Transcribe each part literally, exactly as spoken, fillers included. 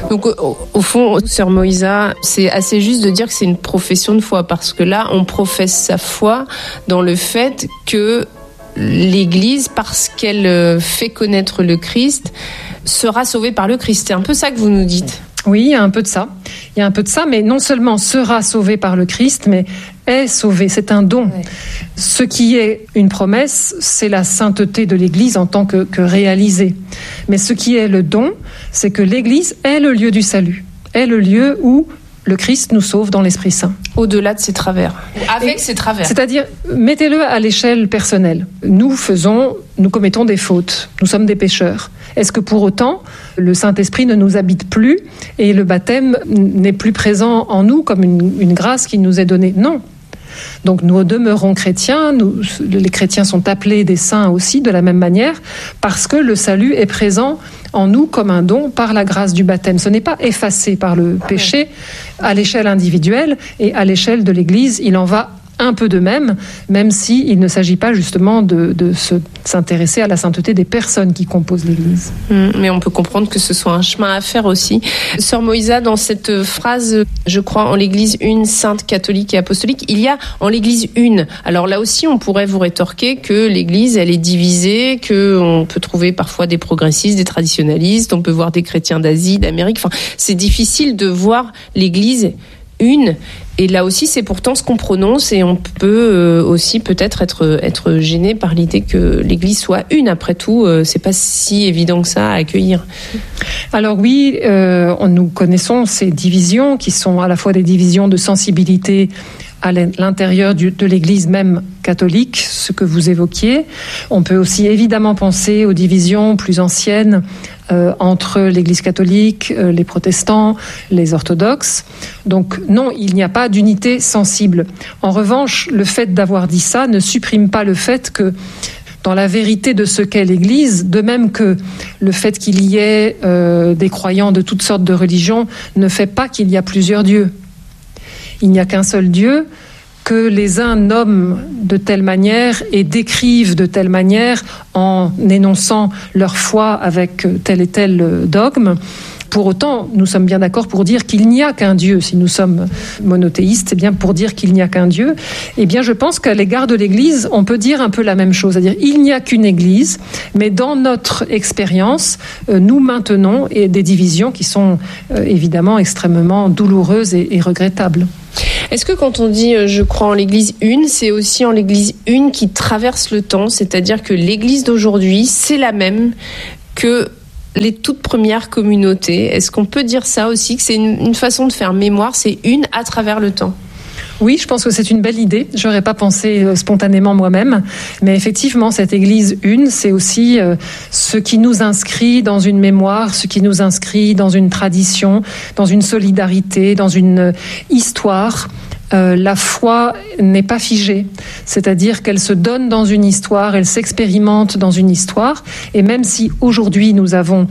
Donc au, au fond, sœur Moïsa, c'est assez juste de dire que c'est une profession de foi, parce que là, on professe sa foi dans le fait que l'Église, parce qu'elle fait connaître le Christ, sera sauvée par le Christ. C'est un peu ça que vous nous dites. Oui, il y a un peu de ça. Il y a un peu de ça, mais non seulement sera sauvé par le Christ, mais est sauvé. C'est un don. Ouais. Ce qui est une promesse, c'est la sainteté de l'Église en tant que, que réalisée. Mais ce qui est le don, c'est que l'Église est le lieu du salut, est le lieu où le Christ nous sauve dans l'Esprit Saint. Au-delà de ses travers. Avec Et, ses travers. C'est-à-dire, mettez-le à l'échelle personnelle. Nous faisons, nous commettons des fautes. Nous sommes des pécheurs. Est-ce que pour autant, le Saint-Esprit ne nous habite plus et le baptême n'est plus présent en nous comme une, une grâce qui nous est donnée ? Non. Donc nous demeurons chrétiens, nous, les chrétiens sont appelés des saints aussi de la même manière, parce que le salut est présent en nous comme un don par la grâce du baptême. Ce n'est pas effacé par le péché à l'échelle individuelle, et à l'échelle de l'Église, il en va un peu de même, même s'il ne s'agit pas justement de, de se, s'intéresser à la sainteté des personnes qui composent l'Église. Mmh, mais on peut comprendre que ce soit un chemin à faire aussi. Sœur Moïsa, dans cette phrase, je crois en l'Église une, sainte, catholique et apostolique, il y a en l'Église une. Alors là aussi, on pourrait vous rétorquer que l'Église, elle est divisée, qu'on peut trouver parfois des progressistes, des traditionalistes, on peut voir des chrétiens d'Asie, d'Amérique. Enfin, c'est difficile de voir l'Église une. Et là aussi, c'est pourtant ce qu'on prononce, et on peut aussi peut-être être, être gêné par l'idée que l'Église soit une. Après tout, c'est pas si évident que ça à accueillir. Alors oui, euh, nous connaissons ces divisions qui sont à la fois des divisions de sensibilité à l'intérieur du, de l'Église même catholique, ce que vous évoquiez. On peut aussi évidemment penser aux divisions plus anciennes euh, entre l'Église catholique, euh, les protestants, les orthodoxes. Donc non, il n'y a pas d'unité sensible. En revanche, le fait d'avoir dit ça ne supprime pas le fait que dans la vérité de ce qu'est l'Église, de même que le fait qu'il y ait euh, des croyants de toutes sortes de religions ne fait pas qu'il y a plusieurs dieux. Il n'y a qu'un seul Dieu, que les uns nomment de telle manière et décrivent de telle manière en énonçant leur foi avec tel et tel dogme. Pour autant, nous sommes bien d'accord pour dire qu'il n'y a qu'un Dieu. Si nous sommes monothéistes, c'est bien pour dire qu'il n'y a qu'un Dieu. Eh bien, je pense qu'à l'égard de l'Église, on peut dire un peu la même chose. C'est-à-dire, il n'y a qu'une Église, mais dans notre expérience, nous maintenons des divisions qui sont évidemment extrêmement douloureuses et, et regrettables. Est-ce que quand on dit « je crois en l'Église une », c'est aussi en l'Église une qui traverse le temps, c'est-à-dire que l'Église d'aujourd'hui, c'est la même que les toutes premières communautés? Est-ce qu'on peut dire ça aussi, que c'est une, une façon de faire mémoire, c'est une à travers le temps? Oui, je pense que c'est une belle idée. Je n'aurais pas pensé spontanément moi-même. Mais effectivement, cette Église une, c'est aussi euh, ce qui nous inscrit dans une mémoire, ce qui nous inscrit dans une tradition, dans une solidarité, dans une histoire. Euh, la foi n'est pas figée, c'est-à-dire qu'elle se donne dans une histoire, elle s'expérimente dans une histoire, et même si aujourd'hui nous avons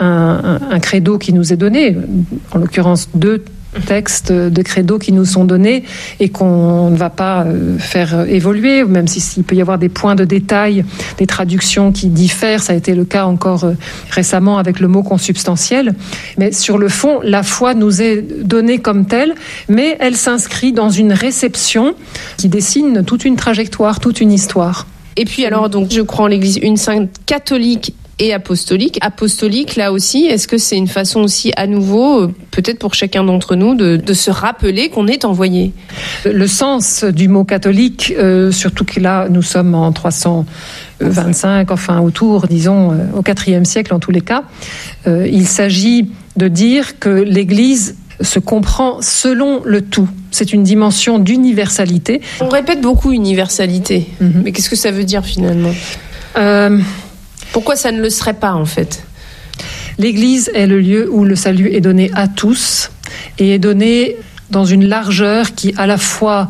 un, un, un credo qui nous est donné, en l'occurrence deux textes de credo qui nous sont donnés et qu'on ne va pas faire évoluer, même s'il peut y avoir des points de détail, des traductions qui diffèrent, ça a été le cas encore récemment avec le mot consubstantiel, mais sur le fond, la foi nous est donnée comme telle, mais elle s'inscrit dans une réception qui dessine toute une trajectoire, toute une histoire. Et puis alors, donc, je crois en l'Église une, sainte, catholique et apostolique. Apostolique, là aussi, est-ce que c'est une façon aussi à nouveau, peut-être pour chacun d'entre nous, de, de se rappeler qu'on est envoyé? Le sens du mot catholique, euh, surtout que là, nous sommes en trois cent vingt-cinq, enfin autour, disons, euh, au quatrième siècle en tous les cas, euh, il s'agit de dire que l'Église se comprend selon le tout. C'est une dimension d'universalité. On répète beaucoup universalité, mm-hmm. mais qu'est-ce que ça veut dire finalement? euh, Pourquoi ça ne le serait pas, en fait? L'Église est le lieu où le salut est donné à tous et est donné dans une largeur qui, à la fois,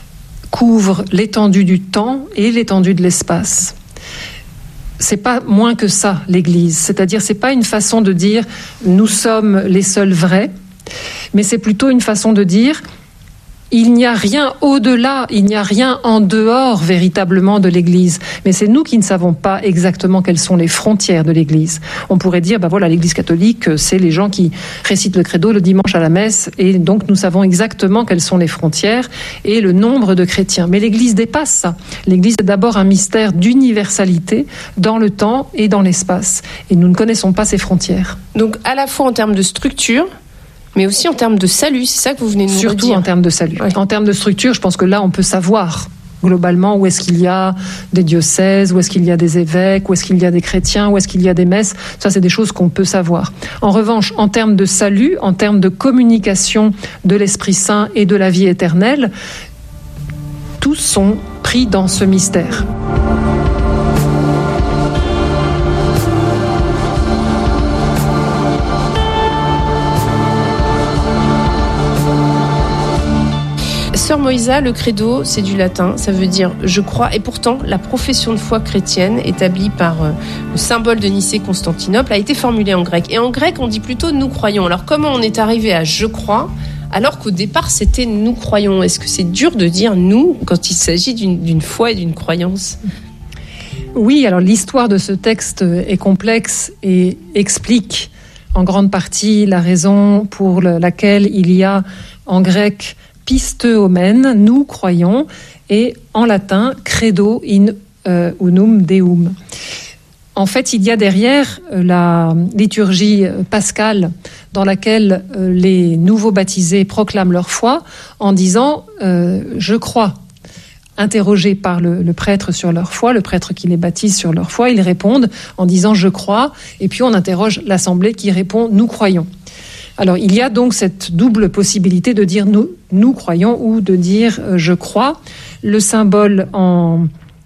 couvre l'étendue du temps et l'étendue de l'espace. C'est pas moins que ça, l'Église. C'est-à-dire, c'est pas une façon de dire « nous sommes les seuls vrais », mais c'est plutôt une façon de dire Il n'y a rien au-delà, il n'y a rien en dehors véritablement de l'Église. Mais c'est nous qui ne savons pas exactement quelles sont les frontières de l'Église. On pourrait dire, ben voilà, l'Église catholique, c'est les gens qui récitent le credo le dimanche à la messe, et donc nous savons exactement quelles sont les frontières et le nombre de chrétiens. Mais l'Église dépasse ça. L'Église est d'abord un mystère d'universalité dans le temps et dans l'espace. Et nous ne connaissons pas ces frontières. Donc à la fois en termes de structure, mais aussi en termes de salut, c'est ça que vous venez de nous Surtout redire. en termes de salut. Oui. En termes de structure, je pense que là, on peut savoir globalement où est-ce qu'il y a des diocèses, où est-ce qu'il y a des évêques, où est-ce qu'il y a des chrétiens, où est-ce qu'il y a des messes. Ça, c'est des choses qu'on peut savoir. En revanche, en termes de salut, en termes de communication de l'Esprit Saint et de la vie éternelle, tous sont pris dans ce mystère. Sœur Moïsa, le credo, c'est du latin, ça veut dire « je crois ». Et pourtant, la profession de foi chrétienne, établie par euh, le symbole de Nicée-Constantinople, a été formulée en grec. Et en grec, on dit plutôt « nous croyons ». Alors comment on est arrivé à « je crois » alors qu'au départ, c'était « nous croyons ». Est-ce que c'est dur de dire « nous » quand il s'agit d'une, d'une foi et d'une croyance ? Oui, alors l'histoire de ce texte est complexe et explique en grande partie la raison pour laquelle il y a en grec pisteomène, nous croyons, et en latin, credo in euh, unum deum. En fait, il y a derrière euh, la liturgie pascale dans laquelle euh, les nouveaux baptisés proclament leur foi en disant euh, « je crois ». Interrogés par le, le prêtre sur leur foi, le prêtre qui les baptise sur leur foi, ils répondent en disant « je crois », et puis on interroge l'assemblée qui répond « nous croyons ». Alors, il y a donc cette double possibilité de dire nous, nous croyons ou de dire euh, je crois. Le symbole en,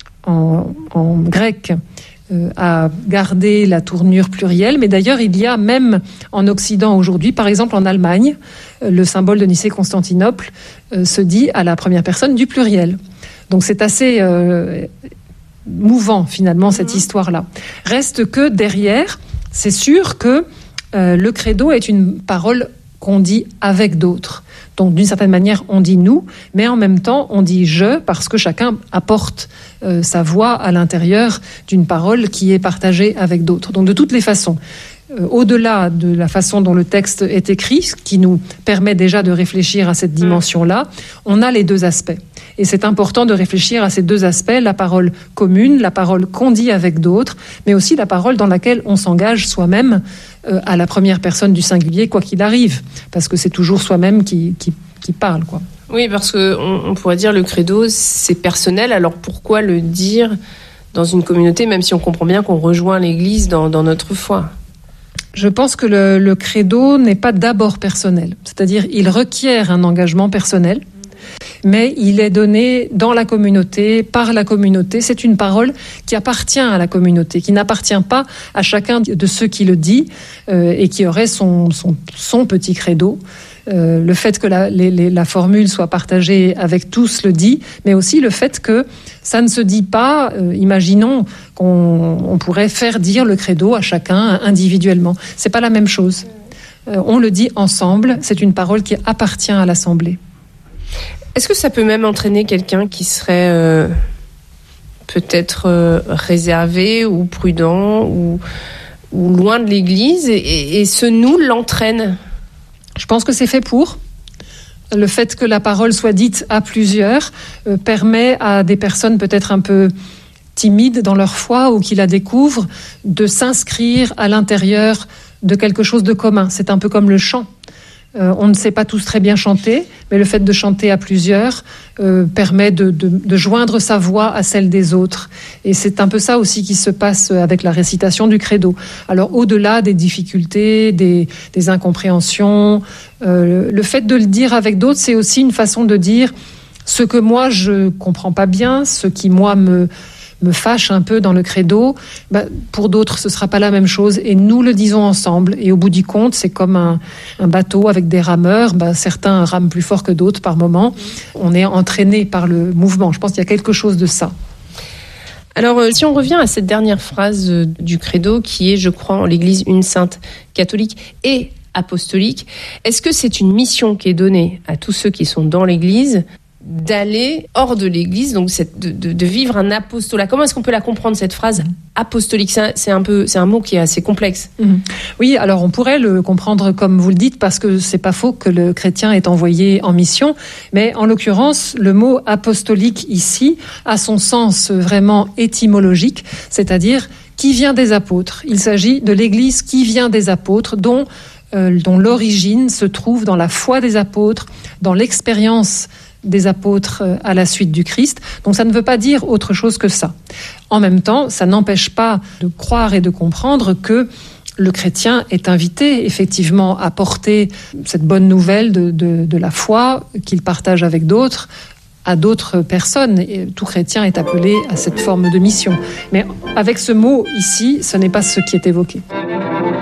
en, en grec euh, a gardé la tournure plurielle, mais d'ailleurs, il y a même en Occident aujourd'hui, par exemple en Allemagne, euh, le symbole de Nicée-Constantinople euh, se dit à la première personne du pluriel. Donc, c'est assez euh, mouvant, finalement, cette mmh. histoire-là. Reste que derrière, c'est sûr que Euh, le credo est une parole qu'on dit avec d'autres. Donc, d'une certaine manière, on dit nous, mais en même temps, on dit je, parce que chacun apporte euh, sa voix à l'intérieur d'une parole qui est partagée avec d'autres. Donc, de toutes les façons, euh, au-delà de la façon dont le texte est écrit, ce qui nous permet déjà de réfléchir à cette dimension-là, on a les deux aspects. Et c'est important de réfléchir à ces deux aspects, la parole commune, la parole qu'on dit avec d'autres, mais aussi la parole dans laquelle on s'engage soi-même euh, à la première personne du singulier, quoi qu'il arrive, parce que c'est toujours soi-même qui, qui, qui parle, quoi. Oui, parce qu'on on pourrait dire le credo, c'est personnel, alors pourquoi le dire dans une communauté, même si on comprend bien qu'on rejoint l'Église dans, dans notre foi ? Je pense que le, le credo n'est pas d'abord personnel, c'est-à-dire il requiert un engagement personnel, mais il est donné dans la communauté, par la communauté. C'est une parole qui appartient à la communauté, qui n'appartient pas à chacun de ceux qui le dit euh, et qui aurait son, son, son petit credo. Euh, le fait que la, les, les, la formule soit partagée avec tous le dit, mais aussi le fait que ça ne se dit pas, euh, imaginons qu'on on pourrait faire dire le credo à chacun individuellement. C'est pas la même chose. Euh, on le dit ensemble, c'est une parole qui appartient à l'Assemblée. Est-ce que ça peut même entraîner quelqu'un qui serait euh, peut-être euh, réservé ou prudent ou, ou loin de l'Église et, et, et ce nous l'entraîne ? Je pense que c'est fait pour. Le fait que la parole soit dite à plusieurs euh, permet à des personnes peut-être un peu timides dans leur foi ou qui la découvrent de s'inscrire à l'intérieur de quelque chose de commun. C'est un peu comme le chant. Euh, on ne sait pas tous très bien chanter, mais le fait de chanter à plusieurs euh, permet de, de, de joindre sa voix à celle des autres. Et c'est un peu ça aussi qui se passe avec la récitation du credo. Alors, au-delà des difficultés, des, des incompréhensions, euh, le fait de le dire avec d'autres, c'est aussi une façon de dire ce que moi, je comprends pas bien, ce qui, moi, me... me fâche un peu dans le credo, bah, pour d'autres, ce ne sera pas la même chose. Et nous le disons ensemble. Et au bout du compte, c'est comme un, un bateau avec des rameurs. Bah, certains rament plus fort que d'autres par moment. On est entraîné par le mouvement. Je pense qu'il y a quelque chose de ça. Alors, euh, si on revient à cette dernière phrase euh, du credo qui est « Je crois en l'Église une sainte catholique » et apostolique. Est-ce que c'est une mission qui est donnée à tous ceux qui sont dans l'Église d'aller hors de l'Église, donc c'est de, de, de vivre un apostolat? Comment est-ce qu'on peut la comprendre, cette phrase apostolique? C'est un, c'est un peu, c'est un mot qui est assez complexe. Mmh. Oui, alors on pourrait le comprendre comme vous le dites, parce que c'est pas faux que le chrétien est envoyé en mission, mais en l'occurrence, le mot apostolique ici a son sens vraiment étymologique, c'est-à-dire qui vient des apôtres. Il s'agit de l'Église qui vient des apôtres, dont euh, dont l'origine se trouve dans la foi des apôtres, dans l'expérience des apôtres à la suite du Christ. Donc ça ne veut pas dire autre chose que ça. En même temps, ça n'empêche pas de croire et de comprendre que le chrétien est invité effectivement à porter cette bonne nouvelle de, de, de la foi qu'il partage avec d'autres, à d'autres personnes. Et tout chrétien est appelé à cette forme de mission. Mais avec ce mot ici, ce n'est pas ce qui est évoqué.